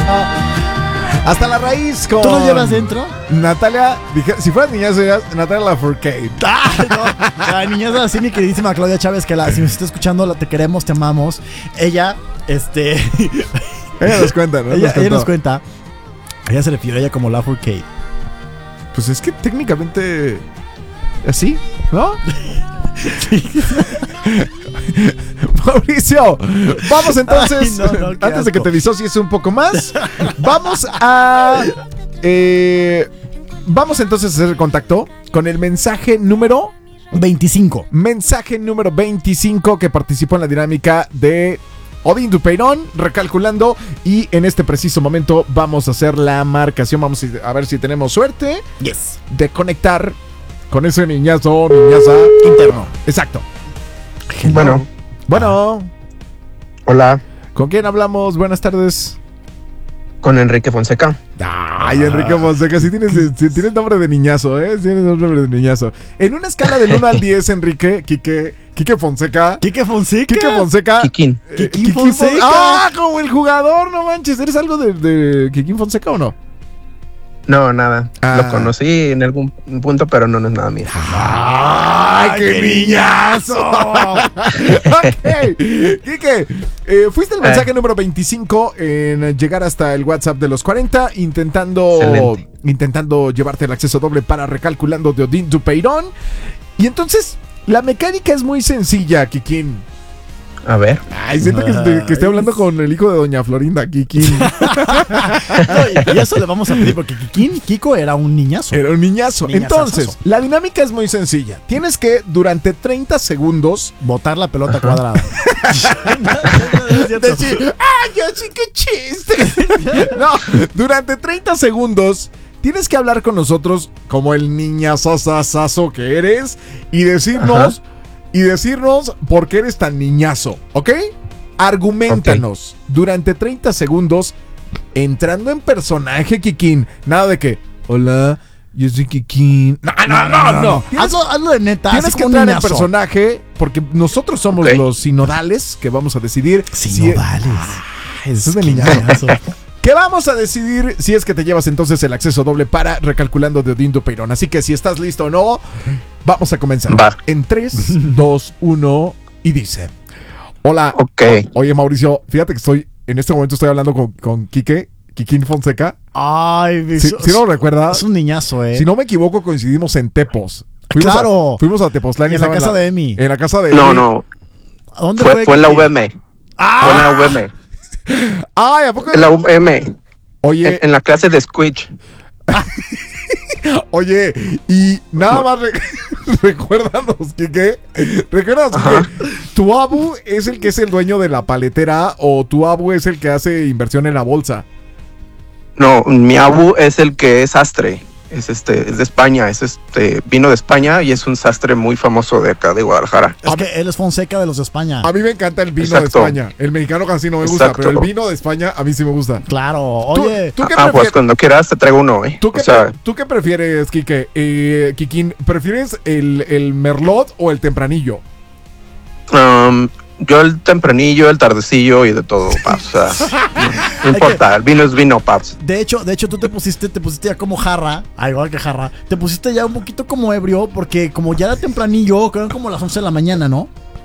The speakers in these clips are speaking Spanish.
Hasta la raíz con... ¿Tú lo llevas dentro? Natalia, dije, si fueras niñazo, serías Natalia Lafourcade. No. La niñaza así, mi queridísima Claudia Chávez, que si nos está escuchando, te queremos, te amamos. Ella, Ella nos cuenta, ¿no? ella nos cuenta. Ella se refiere a ella como Lafourcade. Pues es que técnicamente... ¿Así? ¿No? Mauricio, vamos entonces. Ay, no, antes de que te disocies un poco más, vamos a... vamos entonces a hacer contacto con el mensaje número 25. Mensaje número 25 que participó en la dinámica de Odín Dupeirón, recalculando. Y en este preciso momento vamos a hacer la marcación. Vamos a ver si tenemos suerte de conectar con ese niñaza interno. Exacto. Bueno. Hola. ¿Con quién hablamos? Buenas tardes. Con Enrique Fonseca. Ay, Enrique Fonseca, sí tienes nombre de niñazo, ¿eh? Sí tienes nombre de niñazo. En una escala del 1 al 10, Enrique, Quique Fonseca. ¿Quique Fonseca? Quique Fonseca. Kikín. Kikín Fonseca. Como el jugador, no manches. ¿Eres algo de Kikín Fonseca o no? No, nada. Lo conocí en algún punto, pero no es nada mío. ¡Ay, qué niñazo! Ok. Quique, fuiste el mensaje número 25 en llegar hasta el WhatsApp de los 40, intentando llevarte el acceso doble para Recalculando de Odín Dupeirón. Y entonces, la mecánica es muy sencilla, Kikín. A ver. Ay, siento que estoy hablando con el hijo de Doña Florinda, Kikín. Y eso le vamos a pedir porque Kiko era un niñazo. Era un niñazo. Entonces, la dinámica es muy sencilla. Tienes que, durante 30 segundos, botar la pelota cuadrada. Decir, yo sí, qué chiste. No, durante 30 segundos tienes que hablar con nosotros como el niñazazazazo que eres y decirnos por qué eres tan niñazo, ¿ok? Arguméntanos durante 30 segundos entrando en personaje, Kikín. Nada de que, hola, yo soy Kikín. No. Hazlo de neta. Tienes que entrar en personaje porque nosotros somos los sinodales que vamos a decidir. Sinodales. Eso es de niñazo. ¿Qué vamos a decidir si es que te llevas entonces el acceso doble para Recalculando de Odín Dupeirón? Así que si estás listo o no, vamos a comenzar. Va. En 3, 2, 1 y dice: hola. Ok. Oye, Mauricio, fíjate que en este momento estoy hablando con Kikín Fonseca. Ay, si no lo recuerdas. Es un niñazo, Si no me equivoco, coincidimos en Tepos. Fuimos a Tepoztlán. En la casa de Emi. En la casa de Emi. No. ¿Dónde fue en la UVM. Fue en la UVM. Ay, ¿a poco? En la UVM. Oye. En la clase de Squidge. Oye, y nada más recuérdanos, Kike. Recuérdanos que tu abu es el que es el dueño de la paletera o tu abu es el que hace inversión en la bolsa. No, mi abu es el que es sastre. Es de España, vino de España y es un sastre muy famoso de acá de Guadalajara. Es que él es Fonseca de los de España. A mí me encanta el vino de España. El mexicano casi no me gusta, pero el vino de España a mí sí me gusta. Claro, oye. ¿Tú qué pues cuando quieras te traigo uno, ¿Tú qué prefieres, Kike? Kikín, ¿prefieres el merlot o el tempranillo? Yo el tempranillo, el tardecillo y de todo, paps. O sea, no importa, el vino es vino, paps. De hecho, tú te pusiste ya como jarra, igual que jarra, te pusiste ya un poquito como ebrio, porque como ya era tempranillo, creo que como las 11 de la mañana, ¿no?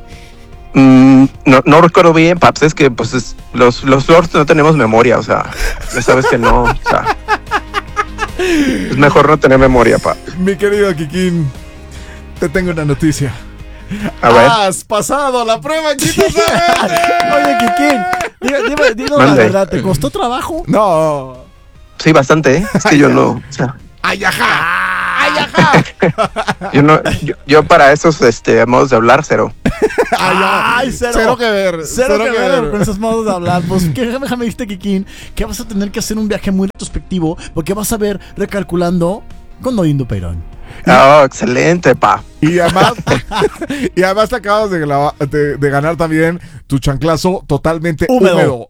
No recuerdo bien, paps, es que pues los lords no tenemos memoria, o sea, ya sabes que no, o sea, es mejor no tener memoria, paps. Mi querido Kikín, te tengo una noticia. A ver. Has pasado la prueba, chicos. Oye, Kikín, dinos la verdad, ¿te costó trabajo? No. Sí, bastante, Es que yo no, o sea. ¡Ay, ajá! Yo para esos modos de hablar, cero. Cero que ver. Cero que ver con esos modos de hablar. Pues déjame decirte, Kikín, que vas a tener que hacer un viaje muy retrospectivo porque vas a ver Recalculando con Odín Dupeirón. Oh, excelente, pa. Y además te acabas de ganar también tu chanclazo totalmente húmedo.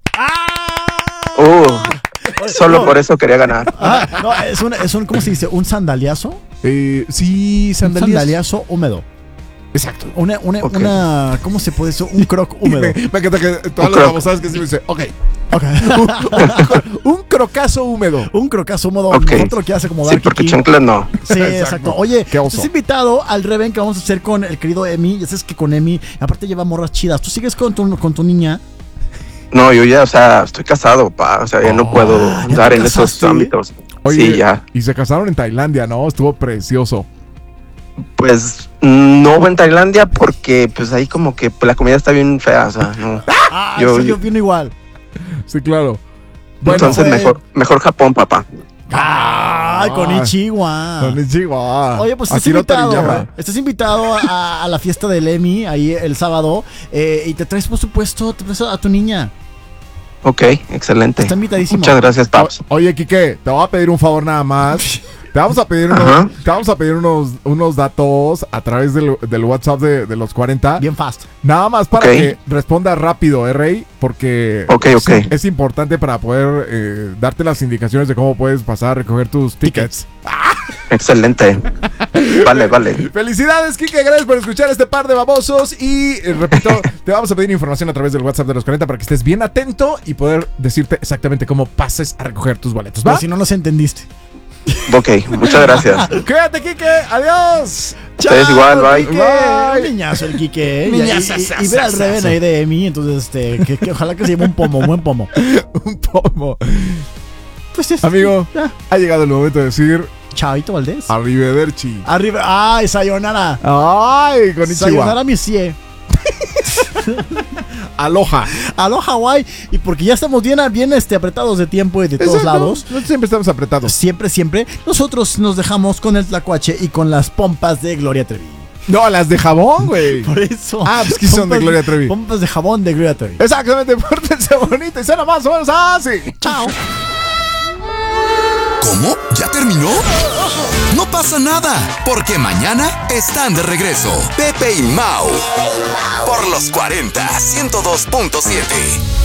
Solo por eso quería ganar. No, es un ¿cómo se dice? ¿Un sandaliazo? Sí, sandaliazo húmedo. Exacto. Ok. ¿Cómo se puede eso? Un croc húmedo. Me encanta que todas Un las croc. babosadas que sí me dice, ok. Ok. Un crocazo húmedo. Un crocazo húmedo. Ok. Mejor te lo quieras acomodar. Sí, porque Kiki. chanclas no. Sí, exacto. Oye, Qué oso. estás invitado al Reven que vamos a hacer con el querido Emi. Ya sabes que con Emi, aparte lleva morras chidas. ¿Tú sigues con tu niña? No, yo ya, o sea, estoy casado, pa. O sea, ya no puedo ¿ya andar te en esos casaste? ámbitos. Oye, Sí, ya. y se casaron en Tailandia, ¿no? Estuvo precioso. Pues no en Tailandia porque pues ahí como que la comida está bien fea, o sea, no. Ah, Yo- sí, yo opino igual. Sí, claro. Bueno, Entonces mejor Japón, papá. Ay, con Ichiwa. Konnichiwa. Oye, pues estás Akira invitado. Toriyama. Estás invitado a la fiesta del Emi ahí el sábado. Y te traes, por supuesto, a tu niña. Ok, excelente. Está invitadísimo. Muchas gracias, Paps. Oye, Quique, te voy a pedir un favor nada más. Te vamos a pedir unos datos a través del WhatsApp de los 40. Bien fast. Nada más para Ok. que responda rápido, Rey, porque Ok. es importante para poder darte las indicaciones de cómo puedes pasar a recoger tus tickets. Excelente. Vale. Felicidades, Kike, gracias por escuchar este par de babosos y repito, te vamos a pedir información a través del WhatsApp de los 40 para que estés bien atento y poder decirte exactamente cómo pases a recoger tus boletos, ¿va? Pero si no nos entendiste. Ok, muchas gracias. Cuídate, Kike, adiós. Ustedes igual, bye. Quique. Bye. Un niñazo el Quique. Niñazo, Y ver al Reven ahí de Emi. Entonces, que ojalá que se lleve un buen pomo. Un pomo. Pues Amigo, ya. ha llegado el momento de decir Chavito Valdés. arrivederci. Arriba. Ay, sayonara. Ay, konnichiwa. Sayonara, monsieur. Aloha. Aló, Hawái. Y porque ya estamos bien apretados de tiempo y de todos Exacto. lados. Nosotros siempre estamos apretados. Siempre. Nosotros nos dejamos con el tlacuache y con las pompas de Gloria Trevi. No, las de jabón, güey. Por eso. Ah, pues que son de Pompas- Gloria Trevi. Pompas de jabón de Gloria Trevi. Exactamente, pórtense bonito y suena más o menos así. Chao. ¿Cómo? ¿Ya terminó? No pasa nada, porque mañana están de regreso Pepe y Mau por los 40 102.7.